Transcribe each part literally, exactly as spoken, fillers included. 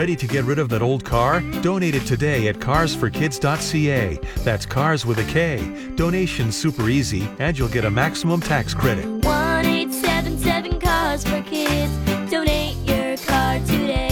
Ready to get rid of that old car? Donate it today at cars for kids dot c a. That's cars with a K. Donation's super easy, and you'll get a maximum tax credit. one eight seven seven Cars for Kids. Donate your car today.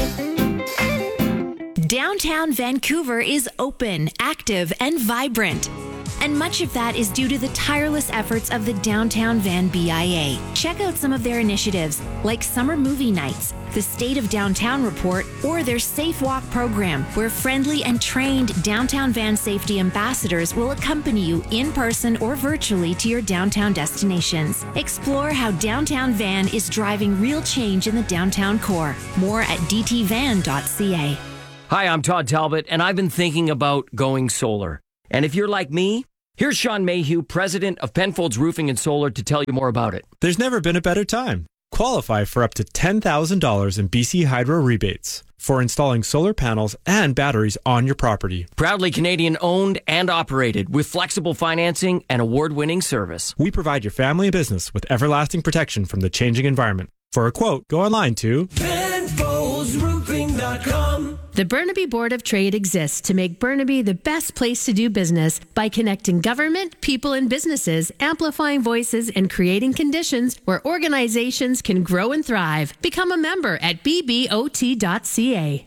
Downtown Vancouver is open, active, and vibrant. And much of that is due to the tireless efforts of the Downtown Van B I A. Check out some of their initiatives, like summer movie nights, the State of Downtown Report, or their Safe Walk program, where friendly and trained Downtown Van safety ambassadors will accompany you in person or virtually to your downtown destinations. Explore how Downtown Van is driving real change in the downtown core. More at d t van dot c a. Hi, I'm Todd Talbot, and I've been thinking about going solar. And if you're like me, here's Sean Mayhew, president of Penfolds Roofing and Solar, to tell you more about it. There's never been a better time. Qualify for up to ten thousand dollars in B C Hydro rebates for installing solar panels and batteries on your property. Proudly Canadian owned and operated with flexible financing and award-winning service. We provide your family and business with everlasting protection from the changing environment. For a quote, go online to Penfolds Roofing dot com. The Burnaby Board of Trade exists to make Burnaby the best place to do business by connecting government, people, and businesses, amplifying voices, and creating conditions where organizations can grow and thrive. Become a member at b b o t dot c a.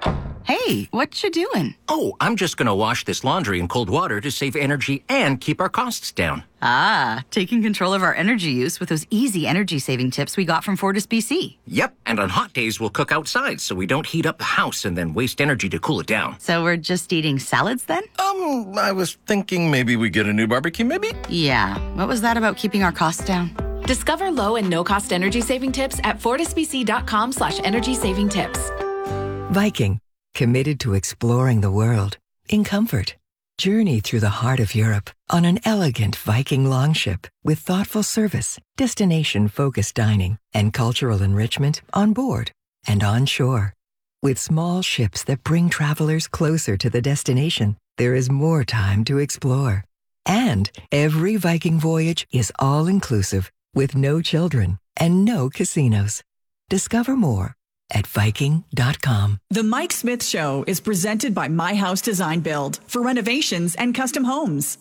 Hey, what you doing? Oh, I'm just going to wash this laundry in cold water to save energy and keep our costs down. Ah, taking control of our energy use with those easy energy-saving tips we got from Fortis B C. Yep, and on hot days, we'll cook outside so we don't heat up the house and then waste energy to cool it down. So we're just eating salads then? Um, I was thinking maybe we get a new barbecue, maybe? Yeah, what was that about keeping our costs down? Discover low and no-cost energy-saving tips at fortisbc.com slash energy-saving tips. Viking, committed to exploring the world in comfort. Journey through the heart of Europe on an elegant Viking longship with thoughtful service, destination-focused dining, and cultural enrichment on board and on shore. With small ships that bring travelers closer to the destination, there is more time to explore. And every Viking voyage is all-inclusive with no children and no casinos. Discover more at Viking dot com. The Mike Smith Show is presented by My House Design Build for renovations and custom homes.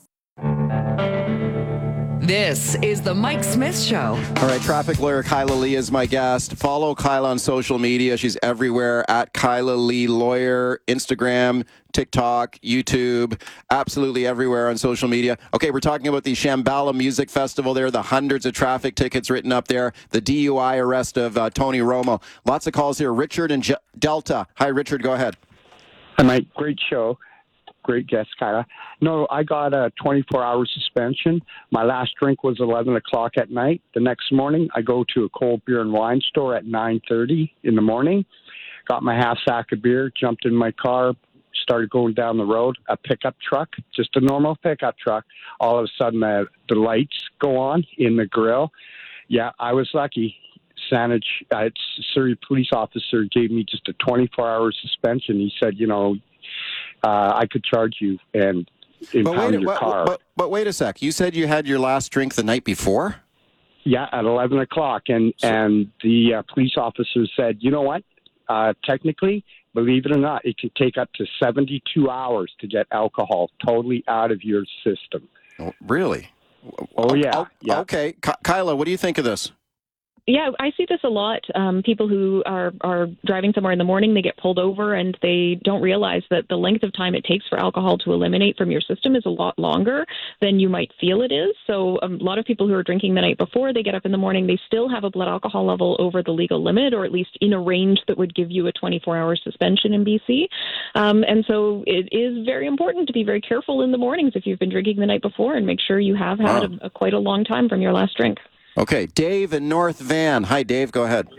This is the Mike Smith Show. All right, traffic lawyer Kyla Lee is my guest. Follow Kyla on social media. She's everywhere at Kyla Lee Lawyer, Instagram, TikTok, YouTube, absolutely everywhere on social media. Okay, we're talking about the Shambhala Music Festival there, the hundreds of traffic tickets written up there, the D U I arrest of uh, Tony Romo. Lots of calls here. Richard and Je- Delta. Hi, Richard, go ahead. Hi, Mike. Great show. Great guest, Kyla. No, I got a twenty-four hour suspension. My last drink was eleven o'clock at night. The next morning, I go to a cold beer and wine store at nine thirty in the morning. Got my half sack of beer, jumped in my car, started going down the road. A pickup truck, just a normal pickup truck. All of a sudden, uh, the lights go on in the grill. Yeah, I was lucky. Saanich, uh, Surrey police officer gave me just a twenty-four hour suspension. He said, you know, Uh, I could charge you and impound but wait, your but, car. But, but wait a sec. You said you had your last drink the night before? Yeah, at eleven o'clock. And, so, and the uh, police officer said, you know what? Uh, technically, believe it or not, it can take up to seventy-two hours to get alcohol totally out of your system. Oh, really? Oh, yeah. Oh, yeah. Okay. Ky- Kyla, what do you think of this? Yeah, I see this a lot. Um, people who are, are driving somewhere in the morning, they get pulled over and they don't realize that the length of time it takes for alcohol to eliminate from your system is a lot longer than you might feel it is. So um, a lot of people who are drinking the night before, they get up in the morning, they still have a blood alcohol level over the legal limit, or at least in a range that would give you a twenty-four hour suspension in B C. Um, and so it is very important to be very careful in the mornings if you've been drinking the night before and make sure you have had wow. a, a quite a long time from your last drink. Okay, Dave in North Van. Hi, Dave. Go ahead.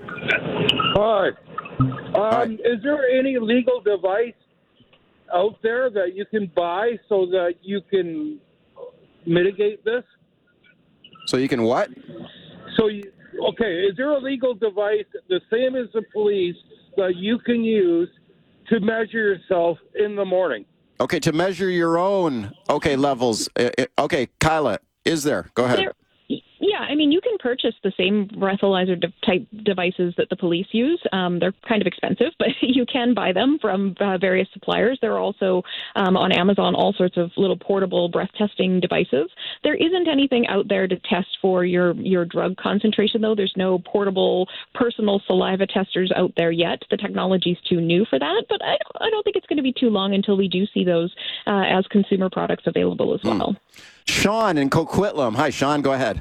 Hi. Um, Hi. Is there any legal device out there that you can buy so that you can mitigate this? So you can what? So, you, okay, is there a legal device the same as the police that you can use to measure yourself in the morning? Okay, to measure your own, okay, levels. Uh, uh, okay, Kyla, is there? Go ahead. There- Yeah, I mean, you can purchase the same breathalyzer de- type devices that the police use. Um, they're kind of expensive, but you can buy them from uh, various suppliers. There are also um, on Amazon all sorts of little portable breath testing devices. There isn't anything out there to test for your, your drug concentration, though. There's no portable personal saliva testers out there yet. The technology's too new for that, but I don't, I don't think it's going to be too long until we do see those uh, as consumer products available as well. Mm. Sean in Coquitlam. Hi, Sean. Go ahead.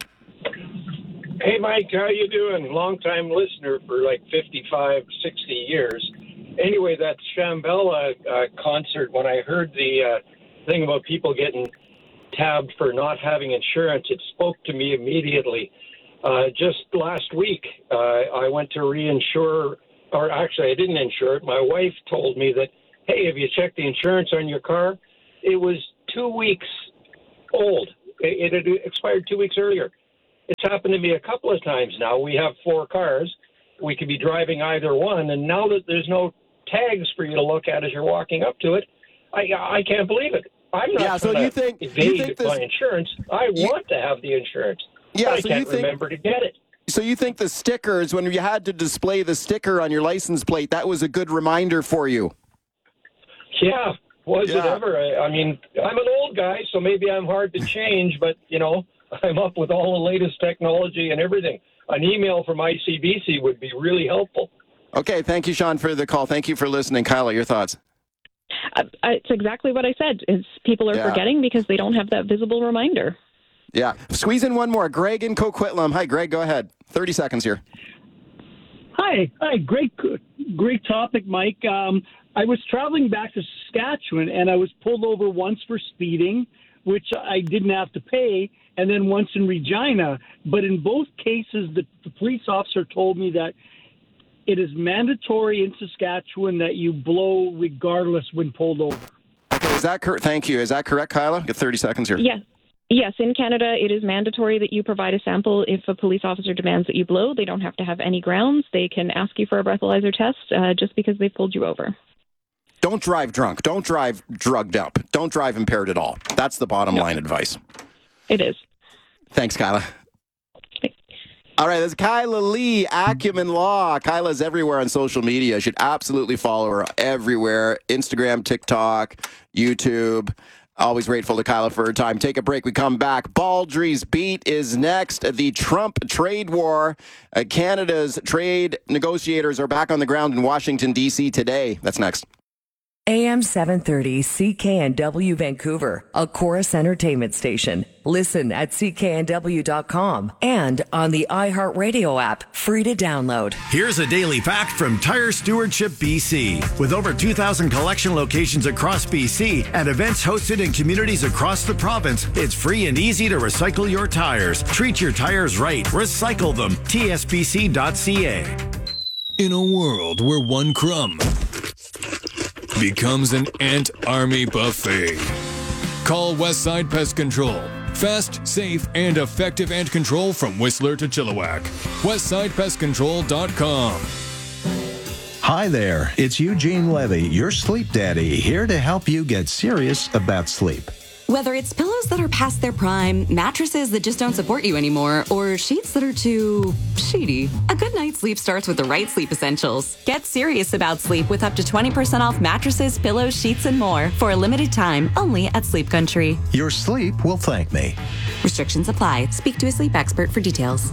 Hey, Mike, how you doing? Long-time listener for like fifty-five, sixty years. Anyway, that Shambhala uh, concert, when I heard the uh, thing about people getting tabbed for not having insurance, it spoke to me immediately. Uh, just last week, uh, I went to reinsure, or actually I didn't insure it. My wife told me that, hey, have you checked the insurance on your car? It was two weeks old. It, it had expired two weeks earlier. It's happened to me a couple of times now. We have four cars. We could be driving either one, and now that there's no tags for you to look at as you're walking up to it, I I can't believe it. I'm not yeah, so trying you to think, evade you think this, my insurance. I you, want to have the insurance. Yeah, I so can't you think, remember to get it. So you think the stickers, when you had to display the sticker on your license plate, that was a good reminder for you? Yeah, was yeah. it ever? I, I mean, I'm an old guy, so maybe I'm hard to change, but, you know, I'm up with all the latest technology and everything. An email from I C B C would be really helpful. Okay, thank you, Sean, for the call. Thank you for listening. Kyla, your thoughts? Uh, it's exactly what I said. Is people are yeah. forgetting because they don't have that visible reminder. Yeah. Squeeze in one more. Greg in Coquitlam. Hi, Greg. Go ahead. thirty seconds here. Hi. Hi. Great, great topic, Mike. Um, I was traveling back to Saskatchewan, and I was pulled over once for speeding, which I didn't have to pay, and then once in Regina. But in both cases, the, the police officer told me that it is mandatory in Saskatchewan that you blow regardless when pulled over. Okay, is that correct? Thank you. Is that correct, Kyla? Get thirty seconds here. Yes. Yes, in Canada, it is mandatory that you provide a sample if a police officer demands that you blow. They don't have to have any grounds. They can ask you for a breathalyzer test uh, just because they pulled you over. Don't drive drunk. Don't drive drugged up. Don't drive impaired at all. That's the bottom no. line advice. It is. Thanks, Kyla. All right, that's Kyla Lee, Acumen Law. Kyla's everywhere on social media. You should absolutely follow her everywhere. Instagram, TikTok, YouTube. Always grateful to Kyla for her time. Take a break. We come back. Baldry's Beat is next. The Trump trade war. Uh, Canada's trade negotiators are back on the ground in Washington, D C today. That's next. A M seven thirty C K N W Vancouver, a Chorus Entertainment station. Listen at C K N W dot com and on the iHeartRadio app, free to download. Here's a daily fact from Tire Stewardship B C. With over two thousand collection locations across B C and events hosted in communities across the province, it's free and easy to recycle your tires. Treat your tires right. Recycle them. T S B C dot C A. In a world where one crumb becomes an ant army buffet, call Westside Pest Control. Fast, safe, and effective ant control from Whistler to Chilliwack. Westside Pest Control dot com. Hi there, it's Eugene Levy, your sleep daddy, here to help you get serious about sleep. Whether it's pillows that are past their prime, mattresses that just don't support you anymore, or sheets that are too sheety, a good night's sleep starts with the right sleep essentials. Get serious about sleep with up to twenty percent off mattresses, pillows, sheets, and more for a limited time only at Sleep Country. Your sleep will thank me. Restrictions apply. Speak to a sleep expert for details.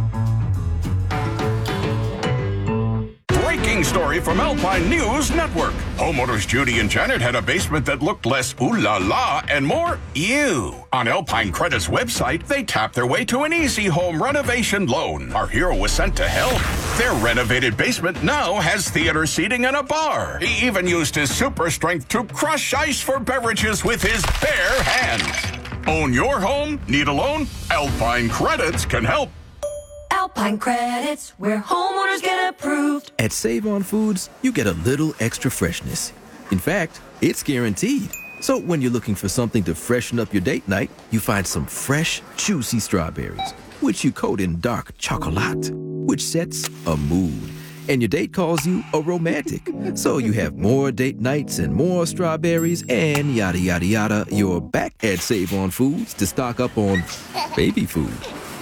Breaking story from Alpine News Network. Homeowners Judy and Janet had a basement that looked less ooh la la and more ew. On Alpine Credit's website, they tapped their way to an easy home renovation loan. Our hero was sent to hell. Their renovated basement now has theater seating and a bar. He even used his super strength to crush ice for beverages with his bare hands. Own your home? Need a loan? Alpine Credits can help. Alpine Credits, where homeowners get approved. At Save On Foods, you get a little extra freshness. In fact, it's guaranteed. So when you're looking for something to freshen up your date night, you find some fresh, juicy strawberries, which you coat in dark chocolate, which sets a mood. And your date calls you a romantic. So you have more date nights and more strawberries and yada, yada, yada. You're back at Save On Foods to stock up on baby food.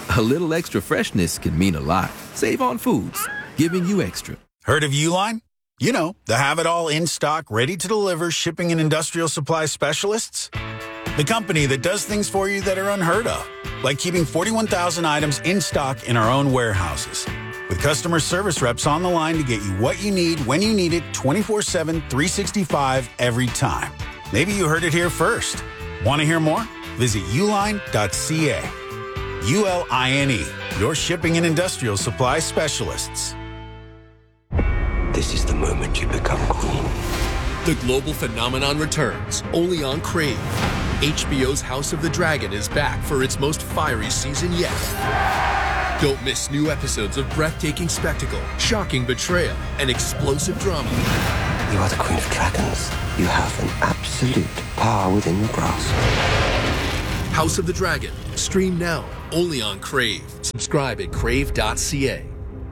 A little extra freshness can mean a lot. Save on foods, giving you extra. Heard of Uline? You know, the have-it-all in-stock, ready-to-deliver shipping and industrial supply specialists. The company that does things for you that are unheard of, like keeping forty-one thousand items in stock in our own warehouses. With customer service reps on the line to get you what you need when you need it twenty-four seven, three sixty-five every time. Maybe you heard it here first. Want to hear more? Visit uline dot c a. U L I N E, your shipping and industrial supply specialists. This is the moment you become queen. The global phenomenon returns, only on Crave. H B O's House of the Dragon is back for its most fiery season yet. Don't miss new episodes of breathtaking spectacle, shocking betrayal, and explosive drama. You are the Queen of Dragons. You have an absolute power within your grasp. House of the Dragon. Stream now, only on Crave. Subscribe at crave dot c a.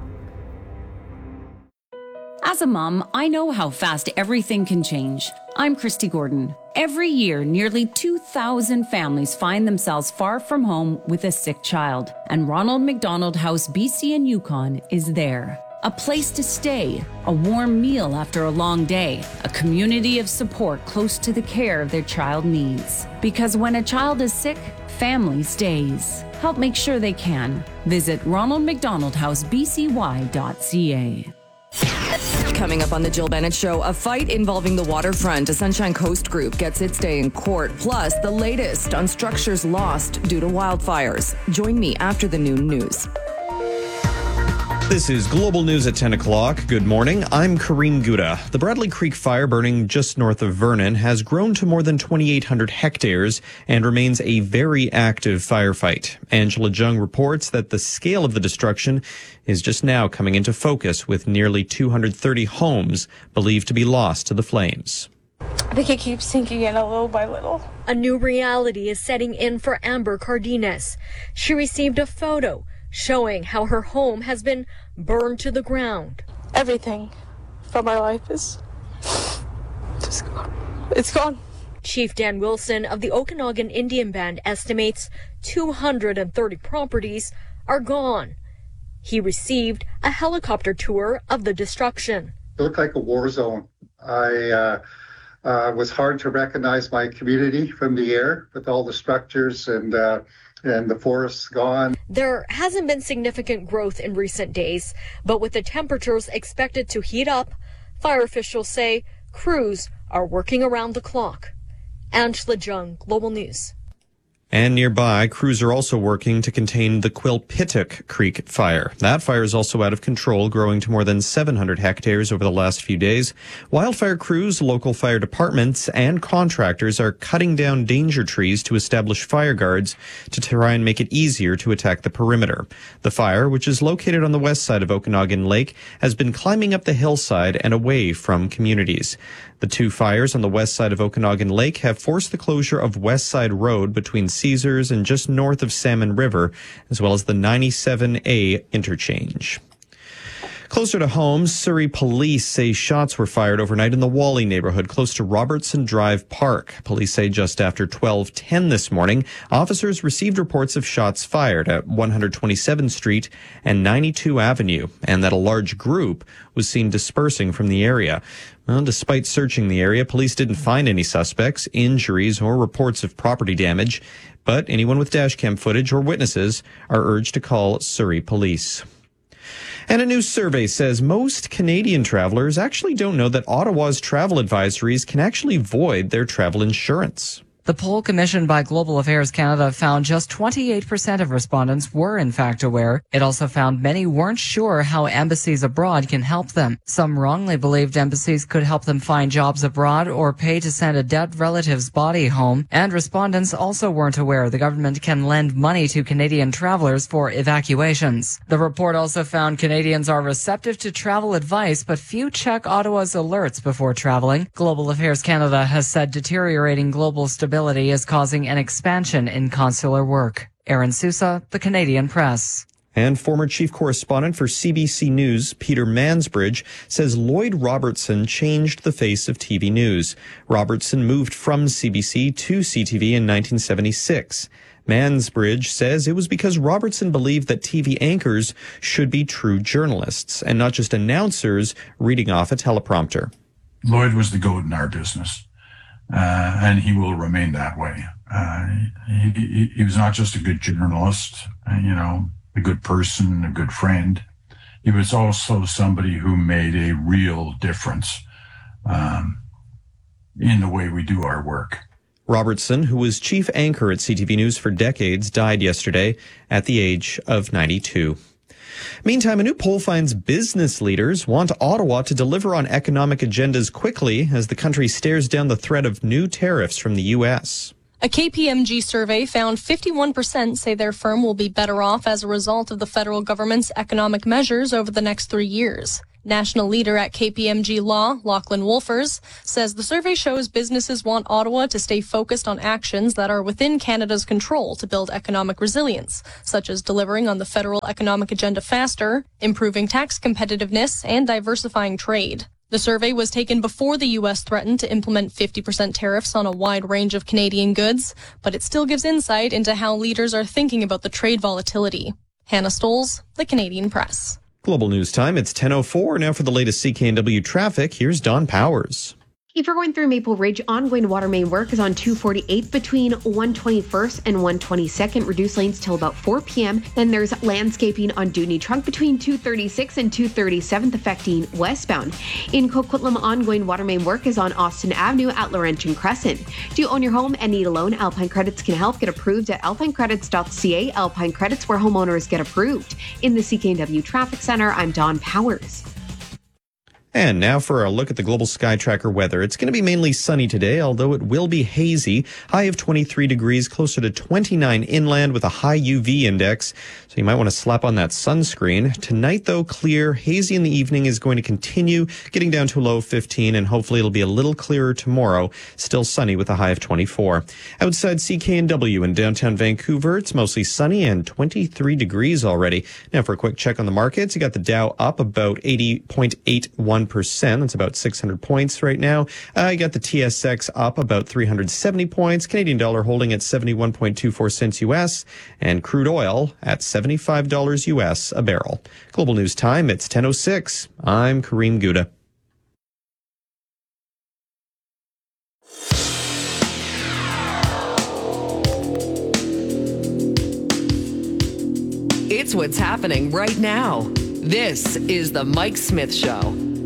As a mom, I know how fast everything can change. I'm Christy Gordon. Every year, nearly two thousand families find themselves far from home with a sick child. And Ronald McDonald House B C and Yukon is there. A place to stay, a warm meal after a long day, a community of support close to the care their child needs. Because when a child is sick, family stays. Help make sure they can. Visit ronald mcdonald house b c y dot c a. Coming up on the Jill Bennett Show, a fight involving the waterfront. A Sunshine Coast group gets its day in court. Plus, the latest on structures lost due to wildfires. Join me after the noon news. This is Global News at ten o'clock. Good morning. I'm Kareen Gouda. The Bradley Creek fire burning just north of Vernon has grown to more than twenty-eight hundred hectares and remains a very active firefight. Angela Jung reports that the scale of the destruction is just now coming into focus, with nearly two hundred thirty homes believed to be lost to the flames. I think it keeps sinking in a little by little. A new reality is setting in for Amber Cardenas. She received a photo showing how her home has been burned to the ground. Everything from our life is just gone. It's gone. Chief Dan Wilson of the Okanagan Indian Band estimates two hundred thirty properties are gone. He received a helicopter tour of the destruction. It looked like a war zone. I uh, uh, was hard to recognize my community from the air with all the structures and uh, and the forests gone. There hasn't been significant growth in recent days, but with the temperatures expected to heat up, fire officials say crews are working around the clock. Angela Jung, Global News. And nearby, crews are also working to contain the Quilpittock Creek fire. That fire is also out of control, growing to more than seven hundred hectares over the last few days. Wildfire crews, local fire departments, and contractors are cutting down danger trees to establish fire guards to try and make it easier to attack the perimeter. The fire, which is located on the west side of Okanagan Lake, has been climbing up the hillside and away from communities. The two fires on the west side of Okanagan Lake have forced the closure of West Side Road between Caesars and just north of Salmon River, as well as the ninety-seven A interchange. Closer to home, Surrey police say shots were fired overnight in the Whalley neighborhood close to Robertson Drive Park. Police say just after twelve ten this morning, officers received reports of shots fired at one twenty-seventh Street and ninety-two Avenue, and that a large group was seen dispersing from the area. Well, despite searching the area, police didn't find any suspects, injuries, or reports of property damage. But anyone with dashcam footage or witnesses are urged to call Surrey Police. And a new survey says most Canadian travelers actually don't know that Ottawa's travel advisories can actually void their travel insurance. The poll commissioned by Global Affairs Canada found just twenty-eight percent of respondents were in fact aware. It also found many weren't sure how embassies abroad can help them. Some wrongly believed embassies could help them find jobs abroad or pay to send a dead relative's body home. And respondents also weren't aware the government can lend money to Canadian travelers for evacuations. The report also found Canadians are receptive to travel advice, but few check Ottawa's alerts before traveling. Global Affairs Canada has said deteriorating global stability is causing an expansion in consular work. Aaron Sousa, The Canadian Press. And former chief correspondent for C B C News, Peter Mansbridge, says Lloyd Robertson changed the face of T V news. Robertson moved from C B C to C T V in nineteen seventy-six. Mansbridge says it was because Robertson believed that T V anchors should be true journalists and not just announcers reading off a teleprompter. Lloyd was the goat in our business, uh, and he will remain that way. Uh, he, he, he was not just a good journalist, uh, you know, a good person, a good friend. He was also somebody who made a real difference um, in the way we do our work. Robertson, who was chief anchor at C T V News for decades, died yesterday at the age of ninety-two. Meantime, a new poll finds business leaders want Ottawa to deliver on economic agendas quickly as the country stares down the threat of new tariffs from the U S. A K P M G survey found fifty-one percent say their firm will be better off as a result of the federal government's economic measures over the next three years. National leader at K P M G Law, Lachlan Wolfers, says the survey shows businesses want Ottawa to stay focused on actions that are within Canada's control to build economic resilience, such as delivering on the federal economic agenda faster, improving tax competitiveness, and diversifying trade. The survey was taken before the U S threatened to implement fifty percent tariffs on a wide range of Canadian goods, but it still gives insight into how leaders are thinking about the trade volatility. Hannah Stoles, The Canadian Press. Global News Time, it's ten oh four. Now for the latest C K N W traffic, here's Don Powers. If you're going through Maple Ridge, ongoing water main work is on two forty-eight between one twenty-first and one twenty-second. Reduced lanes till about four p.m. Then there's landscaping on Dewdney Trunk between two thirty-sixth and two thirty-seventh, affecting westbound. In Coquitlam, ongoing water main work is on Austin Avenue at Laurentian Crescent. Do you own your home and need a loan? Alpine Credits can help. Get approved at alpine credits dot c a. Alpine Credits, where homeowners get approved. In the C K N W Traffic Center, I'm Dawn Powers. And now for a look at the Global Sky Tracker weather. It's going to be mainly sunny today, although it will be hazy. High of twenty-three degrees, closer to twenty-nine inland with a high U V index. So you might want to slap on that sunscreen. Tonight, though, clear. Hazy in the evening is going to continue, getting down to a low of fifteen, and hopefully it'll be a little clearer tomorrow. Still sunny with a high of twenty-four. Outside C K N W in downtown Vancouver, it's mostly sunny and twenty-three degrees already. Now for a quick check on the markets, you got the Dow up about eighty point eight one percent. That's about six hundred points right now. Uh, you got the T S X up about three hundred seventy points. Canadian dollar holding at seventy-one point two four cents U S, and crude oil at seventy-five dollars U S a barrel. Global News Time, it's ten oh six. I'm Kareem Gouda. It's what's happening right now. This is the Mike Smith Show.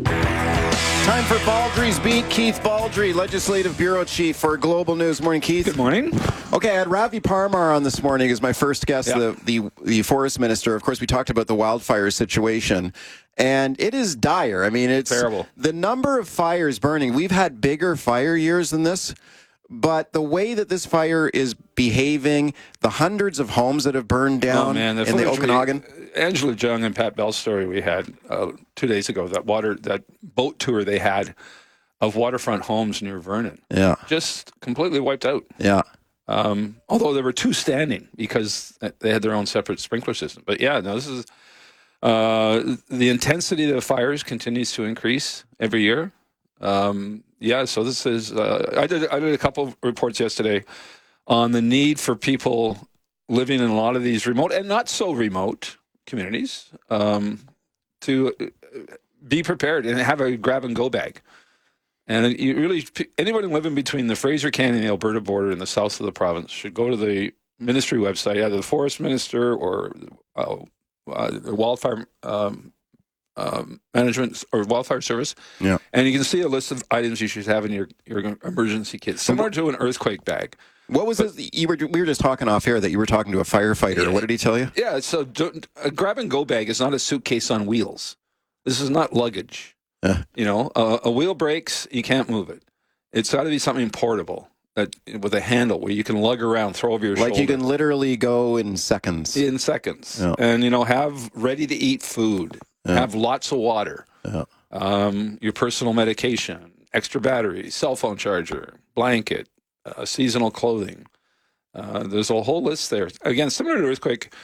Time for Baldry's Beat. Keith Baldry, Legislative Bureau Chief for Global News. Morning, Keith. Good morning. Okay, I had Ravi Parmar on this morning as my first guest, Yeah. the, the the Forest Minister. Of course, we talked about the wildfire situation, and it is dire. I mean, it's Terrible. The number of fires burning. We've had bigger fire years than this, but the way that this fire is behaving, the hundreds of homes that have burned down oh, man, the in the footage Okanagan. We, Angela Jung and Pat Bell's story we had uh, two days ago, that water, that boat tour they had of waterfront homes near Vernon. Yeah. Just completely wiped out. Yeah. Um, although there were two standing because they had their own separate sprinkler system. But yeah, no, this is, uh, the intensity of the fires continues to increase every year. Um, yeah, so this is, uh, I did, I did a couple of reports yesterday on the need for people living in a lot of these remote and not so remote communities um, to be prepared and have a grab and go bag. And you really, anybody living between the Fraser Canyon and the Alberta border in the south of the province should go to the ministry website, either the Forest Minister or uh, uh, the Wildfire um, um, Management or Wildfire Service. Yeah. And you can see a list of items you should have in your, your emergency kit, similar to an earthquake bag. What was but, it? You were we were just talking off air that you were talking to a firefighter. Yeah. What did he tell you? Yeah, so don't, a grab and go bag is not a suitcase on wheels. This is not luggage. Uh. You know, a, a wheel breaks, you can't move it. It's got to be something portable that with a handle where you can lug around, throw over your like shoulder. Like you can literally go in seconds. In seconds, yeah. And you know, have ready to eat food. Yeah. Have lots of water. Yeah. Um, your personal medication, extra batteries, cell phone charger, blanket. Uh, seasonal clothing. Uh, there's a whole list there. Again, similar to earthquake,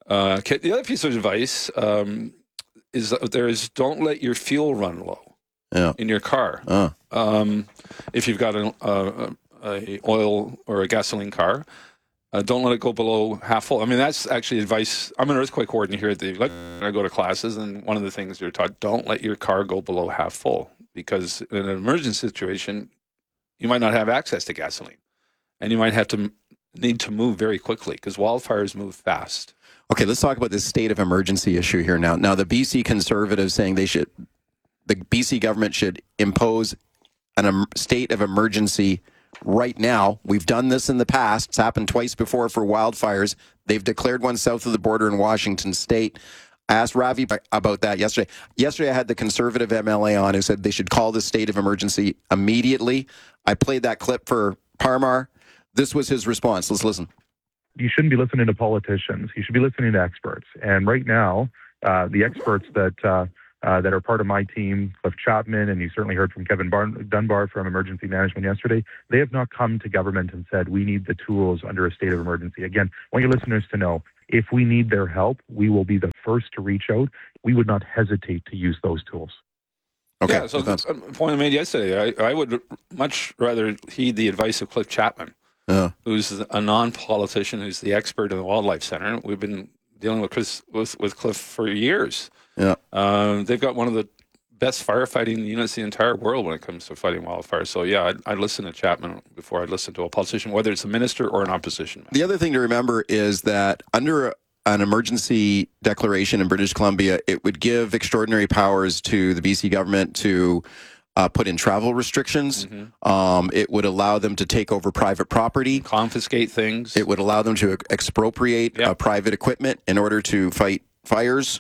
Uh, the other piece of advice um, is that there is don't let your fuel run low yeah. in your car. Uh. Um, if you've got an a, a oil or a gasoline car, uh, don't let it go below half full. I mean, that's actually advice. I'm an earthquake warden here at the. I go to classes, and one of the things you're taught: don't let your car go below half full, because in an emergency situation, you might not have access to gasoline, and you might have to need to move very quickly because wildfires move fast. Okay, let's talk about this state of emergency issue here now. Now, the B C Conservatives saying they should, the B C government should impose an um, state of emergency right now. We've done this in the past. It's happened twice before for wildfires. They've declared one south of the border in Washington State. I asked Ravi about that yesterday. Yesterday, I had the Conservative M L A on who said they should call this state of emergency immediately. I played that clip for Parmar. This was his response. Let's listen. You shouldn't be listening to politicians. You should be listening to experts. And right now, uh, the experts that uh, uh, that are part of my team, Cliff Chapman, and you certainly heard from Kevin Bar- Dunbar from Emergency Management yesterday, they have not come to government and said, we need the tools under a state of emergency. Again, I want your listeners to know, if we need their help, we will be the first to reach out. We would not hesitate to use those tools. Okay. Yeah, so the point I made yesterday, I, I would much rather heed the advice of Cliff Chapman. Yeah. Who's a non-politician, who's the expert in the Wildlife Center. We've been dealing with Chris, with, with Cliff for years. Yeah. Um, they've got one of the best firefighting units in the entire world when it comes to fighting wildfires. So, yeah, I'd, I'd listen to Chapman before I'd listen to a politician, whether it's a minister or an opposition member. The other thing to remember is that under an emergency declaration in British Columbia, it would give extraordinary powers to the B C government to Uh, put in travel restrictions. Mm-hmm. Um, it would allow them to take over private property. Confiscate things. It would allow them to ex- expropriate Yep. uh, private equipment in order to fight fires.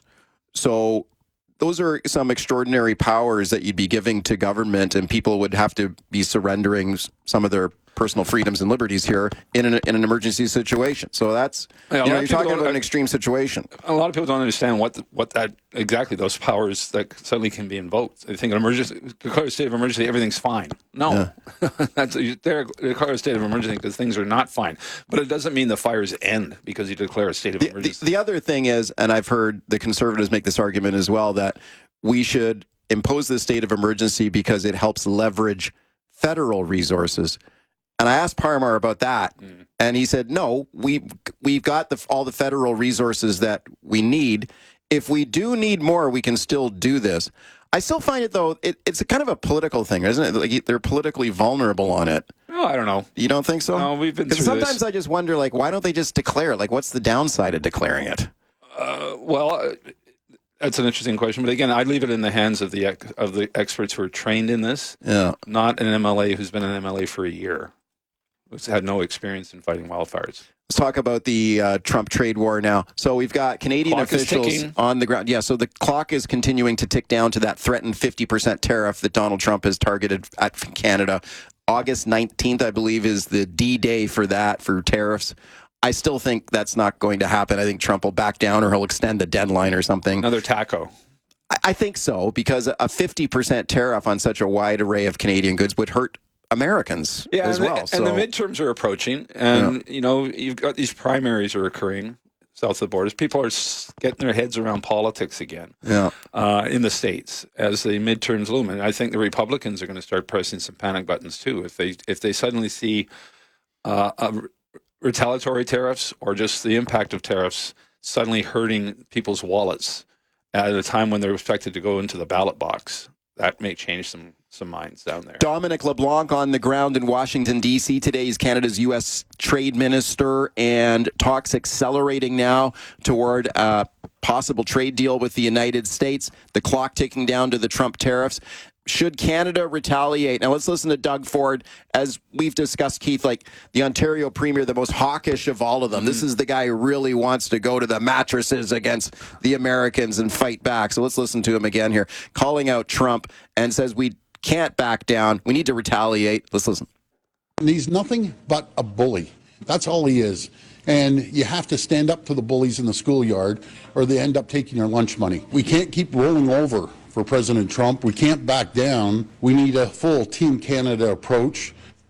So those are some extraordinary powers that you'd be giving to government, and people would have to be surrendering s- some of their personal freedoms and liberties here in an, in an emergency situation. So that's, Yeah, a you lot know, of you're people talking don't- about an extreme situation. A lot of people don't understand what the, what that exactly those powers that suddenly can be invoked. They think an emergency, declare a state of emergency, everything's fine. No, that's they're declare a state of emergency because things are not fine. But it doesn't mean the fires end because you declare a state of The, emergency. the, the other thing is, and I've heard the Conservatives make this argument as well, that we should impose this state of emergency because it helps leverage federal resources. And I asked Parmar about that, mm. and he said, no, we, we've got the, all the federal resources that we need. If we do need more, we can still do this. I still find it, though, it, it's a kind of a political thing, isn't it? Like, they're politically vulnerable on it. Oh, I don't know. You don't think so? No, we've been through sometimes this. I just wonder, like, why don't they just declare it? Like, what's the downside of declaring it? Uh, well, uh, that's an interesting question. But again, I'd leave it in the hands of the of the experts who are trained in this, yeah. not an M L A who's been an M L A for a year, who's had no experience in fighting wildfires. Let's talk about the uh, Trump trade war now. So we've got Canadian Clock is officials ticking. on the ground. Yeah, so the clock is continuing to tick down to that threatened fifty percent tariff that Donald Trump has targeted at Canada. August nineteenth, I believe, is the D-Day for that, for tariffs. I still think that's not going to happen. I think Trump will back down or he'll extend the deadline or something. Another taco. I, I think so, because a fifty percent tariff on such a wide array of Canadian goods would hurt Americans yeah, as and well. The, so. and the midterms are approaching, and Yeah. you know you've got these primaries are occurring south of the borders. People are s- getting their heads around politics again Yeah. uh, in the States as the midterms loom, and I think the Republicans are going to start pressing some panic buttons too if they if they suddenly see uh, a re- retaliatory tariffs or just the impact of tariffs suddenly hurting people's wallets at a time when they're expected to go into the ballot box. That may change some some minds down there. Dominic LeBlanc on the ground in Washington, D C today. He's Canada's U S trade minister, and talks accelerating now toward a possible trade deal with the United States. The clock ticking down to the Trump tariffs. Should Canada retaliate? Now let's listen to Doug Ford. As we've discussed, Keith, like the Ontario Premier, the most hawkish of all of them. Mm-hmm. This is the guy who really wants to go to the mattresses against the Americans and fight back. So let's listen to him again here, calling out Trump and says we can't back down. We need to retaliate. Let's listen. He's nothing but a bully. That's all he is. And you have to stand up to the bullies in the schoolyard or they end up taking your lunch money. We can't keep rolling over for President Trump. We can't back down. We need a full Team Canada approach.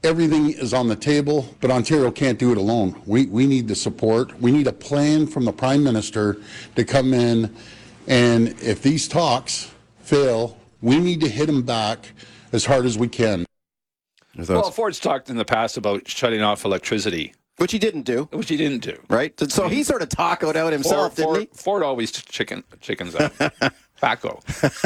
everything is on the table, but Ontario can't do it alone. We, we need the support. We need a plan from the Prime Minister to come in, and if these talks fail, we need to hit them back as hard as we can. Well, Ford's talked in the past about shutting off electricity. Which he didn't do. Which he didn't do. Right? So he sort of tacoed out himself, Ford, didn't Ford, he? Ford always chicken chickens out. Paco.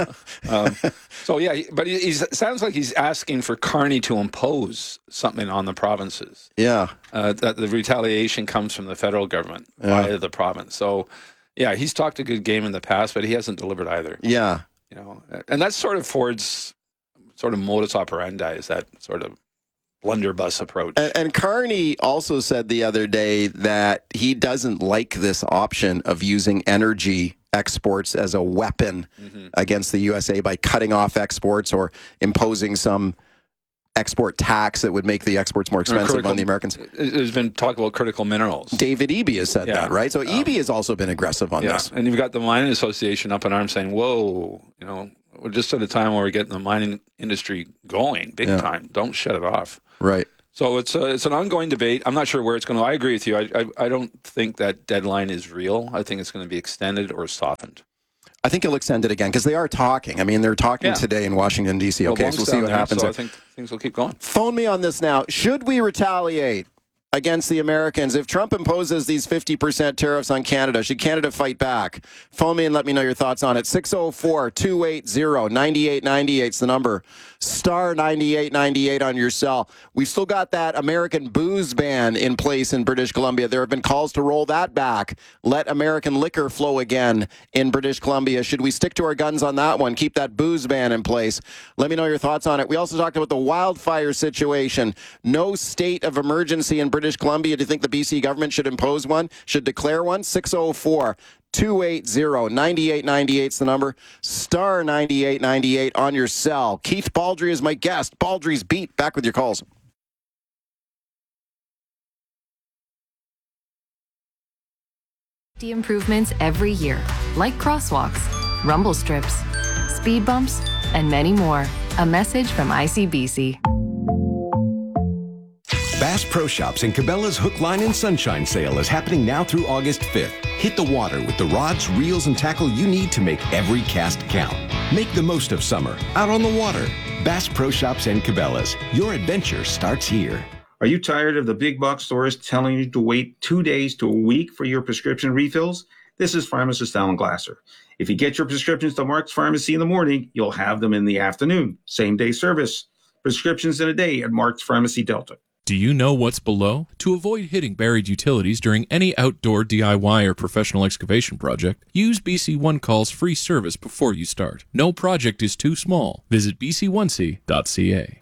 um, so, yeah, he- but he he's, sounds like he's asking for Carney to impose something on the provinces. Yeah. Uh, that the retaliation comes from the federal government Yeah. via the province. So, yeah, he's talked a good game in the past, but he hasn't delivered either. Yeah. You know, and that's sort of Ford's sort of modus operandi, is that sort of blunderbuss approach. And, and Carney also said the other day that he doesn't like this option of using energy exports as a weapon Mm-hmm. against the U S A by cutting off exports or imposing some export tax that would make the exports more expensive critical- on the Americans. There's been talk about critical minerals. David Eby has said Yeah. that, right? So Eby has also been aggressive on Yeah, this. and you've got the mining association up in arms saying, "Whoa, you know, we're just at a time where we're getting the mining industry going big Yeah. time. Don't shut it off." Right. So it's a, it's an ongoing debate. I'm not sure where it's going to. I agree with you. I, I I don't think that deadline is real. I think it's going to be extended or softened. I think he'll extend it again because they are talking. I mean, they're talking Yeah. today in Washington, D C. Well, Okay, so Wong's we'll see down what there, happens. So there. I think things will keep going. Phone me on this now. Should we retaliate against the Americans if Trump imposes these fifty percent tariffs on Canada? Should Canada fight back? Phone me and let me know your thoughts on it. six oh four, two eight zero, nine eight nine eight is the number. Star ninety-eight ninety-eight on your cell. We've still got that American booze ban in place in British Columbia. There have been calls to roll that back. Let American liquor flow again in British Columbia. Should we stick to our guns on that one? Keep that booze ban in place. Let me know your thoughts on it. We also talked about the wildfire situation. No state of emergency in British Columbia. Do you think the B C government should impose one? Should declare one? six oh four, two eight zero, nine eight nine eight is the number. Star ninety-eight ninety-eight on your cell. Keith Baldry is my guest. Baldry's Beat. Back with your calls. Safety improvements every year, like crosswalks, rumble strips, speed bumps, and many more. A message from I C B C. Bass Pro Shops and Cabela's Hook, Line, and Sunshine sale is happening now through August fifth. Hit the water with the rods, reels, and tackle you need to make every cast count. Make the most of summer out on the water. Bass Pro Shops and Cabela's. Your adventure starts here. Are you tired of the big box stores telling you to wait two days to a week for your prescription refills? This is pharmacist Alan Glasser. If you get your prescriptions to Mark's Pharmacy in the morning, you'll have them in the afternoon. Same day service. Prescriptions in a day at Mark's Pharmacy Delta. Do you know what's below? To avoid hitting buried utilities during any outdoor D I Y or professional excavation project, use B C One Call's free service before you start. No project is too small. Visit b c one c dot c a.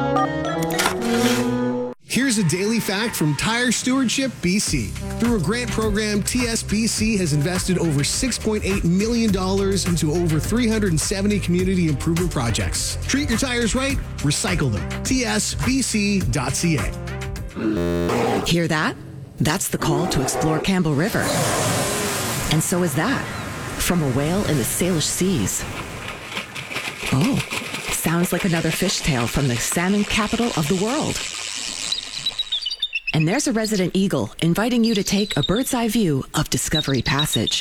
Here's a daily fact from Tire Stewardship B C. Through a grant program, T S B C has invested over six point eight million dollars into over three hundred seventy community improvement projects. Treat your tires right, recycle them. t s b c dot c a. Hear that? That's the call to explore Campbell River. And so is that from a whale in the Salish Seas. Oh, sounds like another fishtail from the salmon capital of the world. And there's a resident eagle inviting you to take a bird's eye view of Discovery Passage.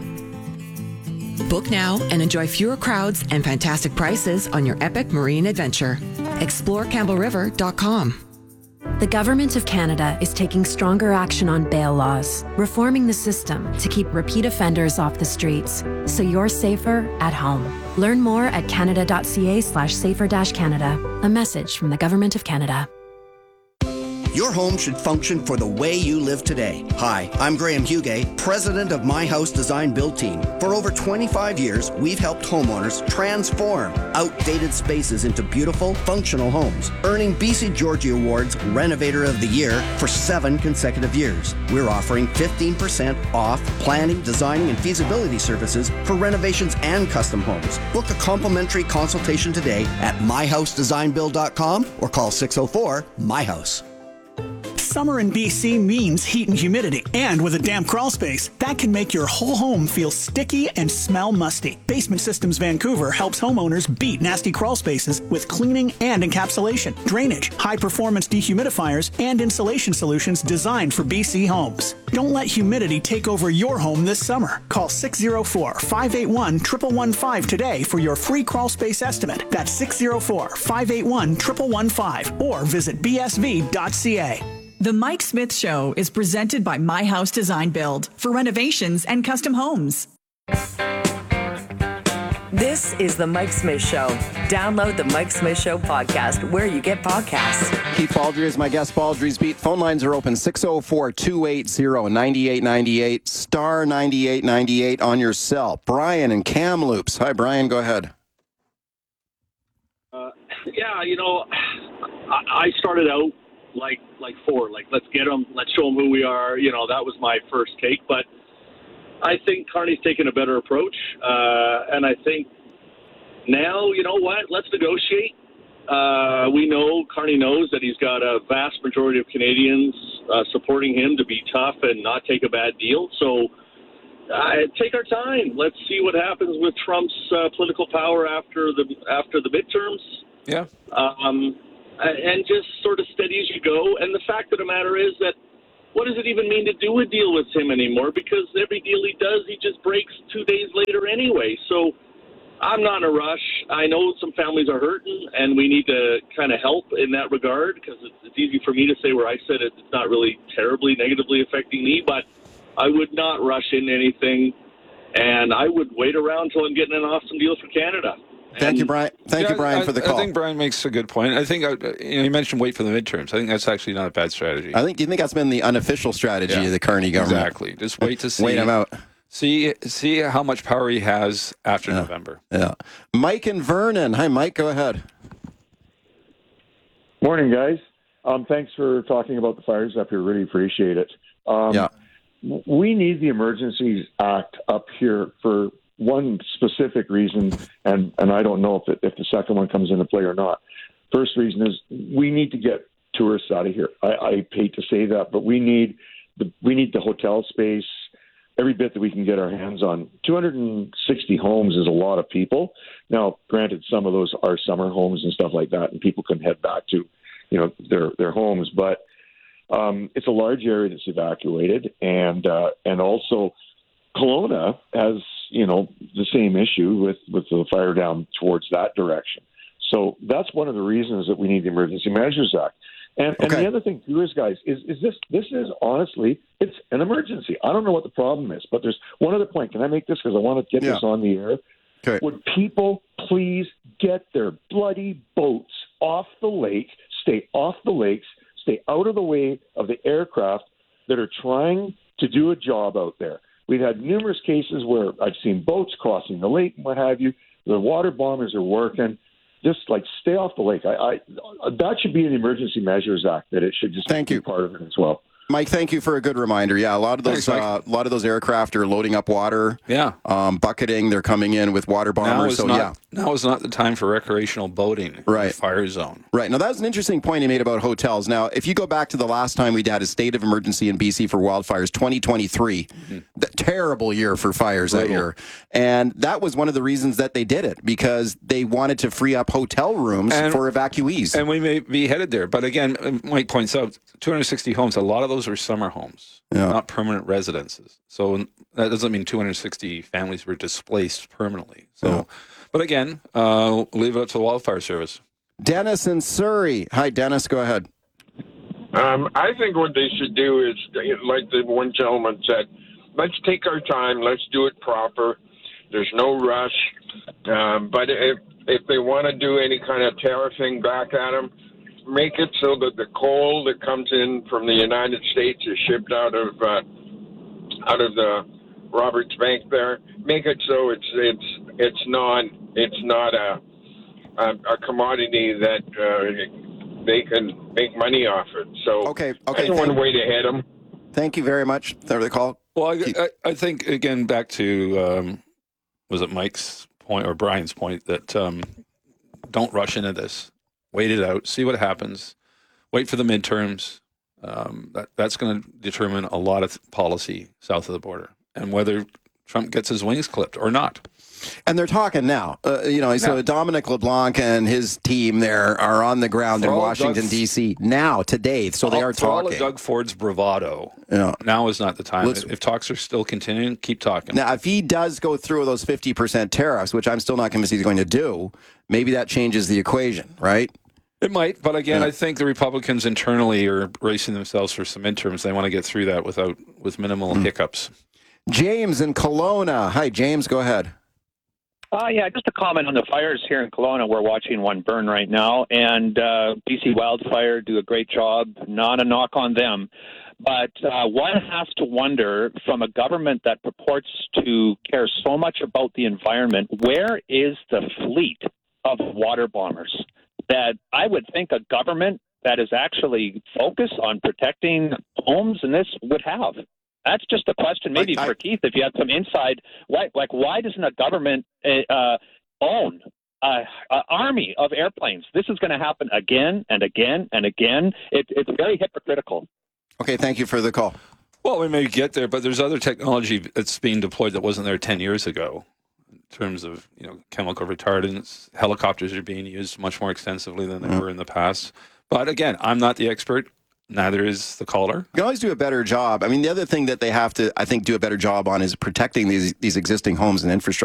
Book now and enjoy fewer crowds and fantastic prices on your epic marine adventure. explore campbell river dot com. The Government of Canada is taking stronger action on bail laws, reforming the system to keep repeat offenders off the streets, so you're safer at home. Learn more at canada.ca slash safer dash Canada. A message from the Government of Canada. Your home should function for the way you live today. Hi, I'm Graham Hugay, president of My House Design Build Team. For over twenty-five years, we've helped homeowners transform outdated spaces into beautiful, functional homes, earning B C Georgie Awards Renovator of the Year for seven consecutive years. We're offering fifteen percent off planning, designing, and feasibility services for renovations and custom homes. Book a complimentary consultation today at my house design build dot com or call six oh four, M Y house. Summer in B C means heat and humidity. And with a damp crawl space, that can make your whole home feel sticky and smell musty. Basement Systems Vancouver helps homeowners beat nasty crawl spaces with cleaning and encapsulation, drainage, high-performance dehumidifiers, and insulation solutions designed for B C homes. Don't let humidity take over your home this summer. Call six oh four, five eight one, one one one five today for your free crawl space estimate. That's six oh four, five eight one, one one one five or visit b s v dot c a. The Mike Smith Show is presented by My House Design Build for renovations and custom homes. This is The Mike Smith Show. Download The Mike Smith Show podcast where you get podcasts. Keith Baldry is my guest. Baldry's Beat. Phone lines are open. six oh four, two eight zero, nine eight nine eight. Star ninety-eight ninety-eight on your cell. Brian and Kamloops. Hi, Brian. Go ahead. Uh, yeah, you know, I, I started out like like Ford. Like, let's get them. Let's show them who we are. You know, that was my first take. But I think Carney's taken a better approach, uh, and I think now, you know what, let's negotiate. Uh, we know, Carney knows that he's got a vast majority of Canadians uh, supporting him to be tough and not take a bad deal. So uh, take our time. Let's see what happens with Trump's uh, political power after the after the midterms. Yeah. Um, and just sort of steady as you go. And the fact of the matter is that what does it even mean to do a deal with him anymore? Because every deal he does, he just breaks two days later anyway. So I'm not in a rush. I know some families are hurting, and we need to kind of help in that regard because it's, it's easy for me to say where I said it, it's not really terribly negatively affecting me, but I would not rush into anything, and I would wait around until I'm getting an awesome deal for Canada. Thank and, you, Brian. Thank Yeah, you, Brian, I, for the call. I think Brian makes a good point. I think uh, you know, you mentioned wait for the midterms. I think that's actually not a bad strategy. I think do you think that's been the unofficial strategy Yeah, of the Carney government? Exactly. Just wait to see. Wait him out. See see how much power he has after yeah. November. Yeah. Mike and Vernon. Hi, Mike. Go ahead. Morning, guys. Um, thanks for talking about the fires up here. Really appreciate it. Um, yeah. We need the Emergencies Act up here for one specific reason, and, and I don't know if it, if the second one comes into play or not. First reason is we need to get tourists out of here. I, I hate to say that, but we need the we need the hotel space, every bit that we can get our hands on. two hundred sixty homes is a lot of people. Now, granted, some of those are summer homes and stuff like that, and people can head back to, you know, their their homes. But um, it's a large area that's evacuated, and uh, and also Kelowna has, you know, the same issue with, with the fire down towards that direction. So that's one of the reasons that we need the Emergency Measures Act. And, okay. and the other thing too is, guys, is, is this this is honestly, it's an emergency. I don't know what the problem is, but there's one other point. Can I make this because I want to get yeah. this on the air? Okay. Would people please get their bloody boats off the lake, stay off the lakes, stay out of the way of the aircraft that are trying to do a job out there? We've had numerous cases where I've seen boats crossing the lake and what have you. The water bombers are working. Just like stay off the lake. I, I that should be an Emergency Measures Act. That it should just Thank be you. part of it as well. Mike, thank you for a good reminder. Yeah, a lot of those, Thanks, uh, a lot of those aircraft are loading up water. Yeah, um, bucketing. They're coming in with water bombers. Now is so not, yeah, now is not the time for recreational boating. Right, in the fire zone. Right. Now that was an interesting point you made about hotels. Now, if you go back to the last time we had a state of emergency in B C for wildfires, twenty twenty-three, mm-hmm. the terrible year for fires Brutal. that year, and that was one of the reasons that they did it because they wanted to free up hotel rooms and, for evacuees. And we may be headed there, but again, Mike points out two hundred sixty homes. A lot of those are summer homes. Yeah. Not permanent residences. So that doesn't mean two hundred sixty families were displaced permanently. So, yeah. But again, uh, leave it up to the Wildfire Service. Dennis in Surrey. Hi, Dennis. Go ahead. Um, I think what they should do is, like the one gentleman said, let's take our time. Let's do it proper. There's no rush. Um, but if, if they want to do any kind of tariffing back at them, make it so that the coal that comes in from the United States is shipped out of uh, out of the Roberts Bank there. Make it so it's it's it's not it's not a a, a commodity that uh, they can make money off it. So okay, okay, that's one way to hit them. Thank you very much for the call. Well, I, I, I think again back to um, was it Mike's point or Brian's point that um, don't rush into this. Wait it out, see what happens. Wait for the midterms. Um, that, that's going to determine a lot of policy south of the border and whether Trump gets his wings clipped or not. And they're talking now. Uh, you know, so now, Dominic LeBlanc and his team there are on the ground in Washington, D C now, today. So they are for all talking. of Doug Ford's bravado, Yeah. now is not the time. Let's- If talks are still continuing, keep talking. Now, if he does go through those fifty percent tariffs, which I'm still not convinced he's going to do, maybe that changes the equation, right? It might, but again, Yeah. I think the Republicans internally are bracing themselves for some midterms. They want to get through that without with minimal Mm. hiccups. James in Kelowna. Hi, James. Go ahead. Uh, yeah, just a comment on the fires here in Kelowna. We're watching one burn right now, and uh, B C Wildfire do a great job. Not a knock on them. But uh, one has to wonder, from a government that purports to care so much about the environment, where is the fleet of water bombers that I would think a government that is actually focused on protecting homes and this would have? That's just a question maybe I, I, for Keith, if you have some insight. Why, like, why doesn't a government uh, own an army of airplanes? This is going to happen again and again and again. It, it's very hypocritical. Okay, thank you for the call. Well, we may get there, but there's other technology that's being deployed that wasn't there ten years ago. In terms of, you know, chemical retardants, helicopters are being used much more extensively than they Yeah. were in the past. But again, I'm not the expert. Neither is the caller. You can always do a better job. I mean, the other thing that they have to, I think, do a better job on is protecting these these existing homes and infrastructure.